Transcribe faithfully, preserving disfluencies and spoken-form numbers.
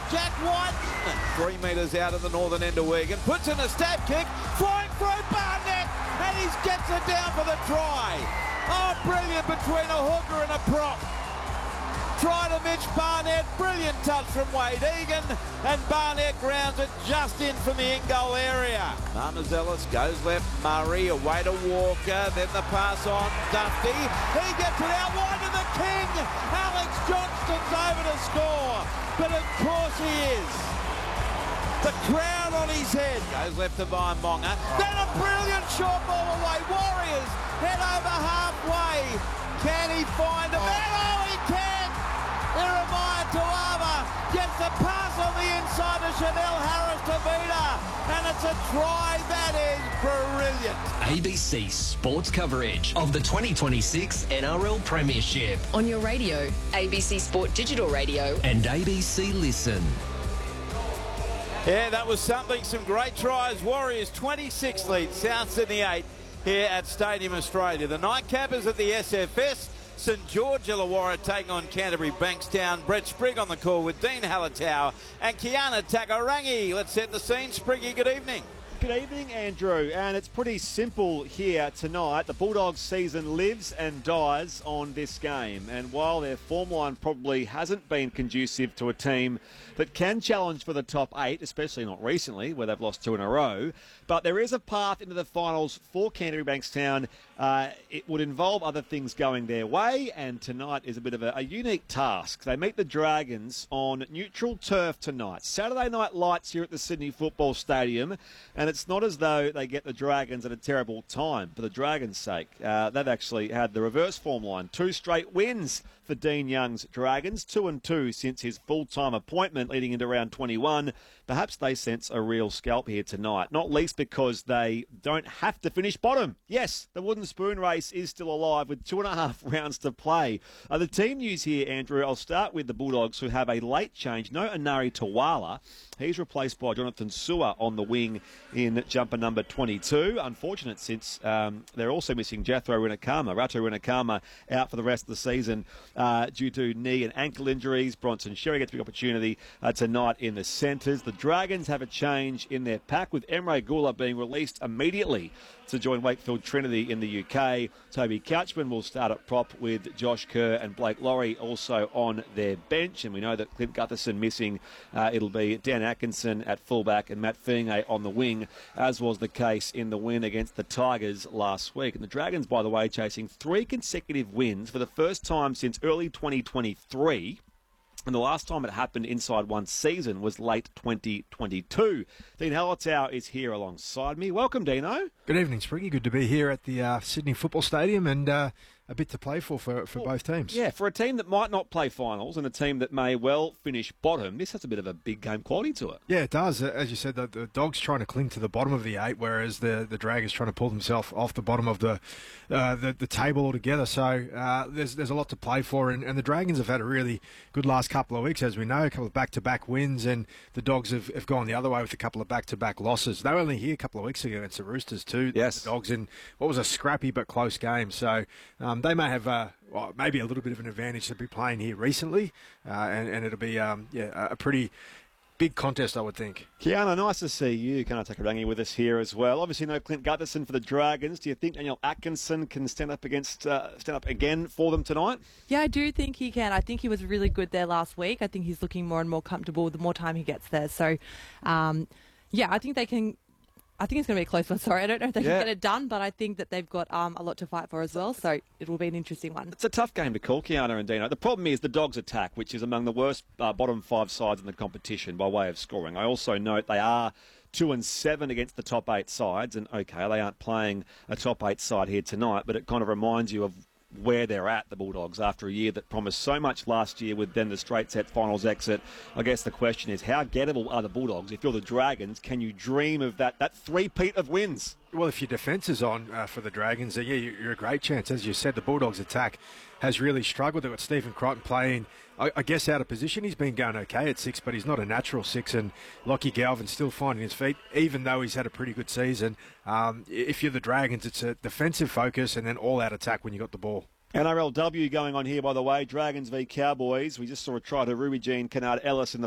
Jack White. Three metres out of the northern end of Wigan. Puts in a stab kick. Flying through Barnett. And he gets it down for the try. Oh, brilliant between a hooker and a prop. Try to Mitch Barnett, brilliant touch from Wade Egan, and Barnett grounds it just in from the in-goal area. Marmazelis goes left, Murray away to Walker, then the pass on Duffy. He gets it out wide to the king. Alex Johnston's over to score, but of course he is. The crown on his head. Goes left to Monga. Then a brilliant short ball away. Warriors head over halfway. Can he find a man? Oh, he can! Jeremiah Tuava gets the pass on the inside to Chanel Harris-Tavita, and it's a try. That is brilliant. A B C Sports coverage of the twenty twenty-six N R L Premiership. On your radio, A B C Sport Digital Radio, and A B C Listen. Yeah, that was something. Some great tries. Warriors twenty-six lead, South Sydney eight here at Stadium Australia. The Nightcappers at the S F S. St George Illawarra taking on Canterbury Bankstown. Brett Sprigg on the call with Dean Hallertau and Kiana Takarangi. Let's set the scene. Spriggy, good evening. Good evening, Andrew, and it's pretty simple here tonight. The Bulldogs season lives and dies on this game, and while their form line probably hasn't been conducive to a team that can challenge for the top eight, especially not recently where they've lost two in a row, but there is a path into the finals for Canterbury Bankstown. Uh, it would involve other things going their way, and tonight is a bit of a, a unique task. They meet the Dragons on neutral turf tonight. Saturday night lights here at the Sydney Football Stadium, and it's not as though they get the Dragons at a terrible time for the Dragons' sake. Uh, they've actually had the reverse form line. Two straight wins for Dean Young's Dragons, two and two since his full-time appointment leading into round twenty-one. Perhaps they sense a real scalp here tonight, not least because they don't have to finish bottom. Yes, the wooden spoon race is still alive with two and a half rounds to play. Uh, the team news here, Andrew, I'll start with the Bulldogs, who have a late change. No Anari Tawala. He's replaced by Jonathan Sewer on the wing in jumper number twenty-two. Unfortunate since um, they're also missing Jethro Rinakama. Ratu Rinakama out for the rest of the season uh, due to knee and ankle injuries. Bronson Sherry gets a big opportunity uh, tonight in the centres. The Dragons have a change in their pack with Emre Gula being released immediately to join Wakefield Trinity in the U K. Toby Couchman will start at prop with Josh Kerr and Blake Laurie also on their bench. And we know that Clint Gutherson missing. Uh, it'll be Dan Atkinson at fullback and Matt Feeney on the wing, as was the case in the win against the Tigers last week. And the Dragons, by the way, chasing three consecutive wins for the first time since early twenty twenty-three. And the last time it happened inside one season was late twenty twenty-two. Dean Hallertau is here alongside me. Welcome, Dino. Good evening, Spriggy. Good to be here at the uh, Sydney Football Stadium, and uh, a bit to play for for, for well, both teams. Yeah, for a team that might not play finals and a team that may well finish bottom, this has a bit of a big game quality to it. Yeah, it does. As you said, the, the Dogs trying to cling to the bottom of the eight, whereas the, the Dragons trying to pull themselves off the bottom of the uh, the, the table altogether. So uh, there's there's a lot to play for, and, and the Dragons have had a really good last couple of weeks, as we know, a couple of back-to-back wins, and the Dogs have, have gone the other way with a couple of back-to-back losses. They were only here a couple of weeks ago against the Roosters too, yes. The Dogs, in what was a scrappy but close game. So um, they may have uh, well, maybe a little bit of an advantage to be playing here recently, uh, and, and it'll be um, yeah, a pretty big contest, I would think. Kiana, nice to see you. Can I take a rangy with us here as well? Obviously, no Clint Gutherson for the Dragons. Do you think Daniel Atkinson can stand up against uh, stand up again for them tonight? Yeah, I do think he can. I think he was really good there last week. I think he's looking more and more comfortable the more time he gets there. So, um, yeah, I think they can. I think it's going to be a close one. Sorry, I don't know if they yeah. can get it done, but I think that they've got um, a lot to fight for as well, so it will be an interesting one. It's a tough game to call, Kiana and Dino. The problem is the Dogs' attack, which is among the worst uh, bottom five sides in the competition by way of scoring. I also note they are two and seven against the top eight sides, and okay, they aren't playing a top eight side here tonight, but it kind of reminds you of where they're at, the Bulldogs, after a year that promised so much last year with then the straight set finals exit. I guess the question is, how gettable are the Bulldogs? If you're the Dragons, can you dream of that, that three-peat of wins? Well, if your defence is on uh, for the Dragons, uh, yeah, you're a great chance. As you said, the Bulldogs' attack has really struggled. They've got Stephen Crichton playing, I, I guess, out of position. He's been going okay at six, but he's not a natural six. And Lockie Galvin's still finding his feet, even though he's had a pretty good season. Um, if you're the Dragons, it's a defensive focus and then all-out attack when you got the ball. N R L W going on here, by the way. Dragons v Cowboys. We just saw a try to Ruby Jean Kennard Ellis in the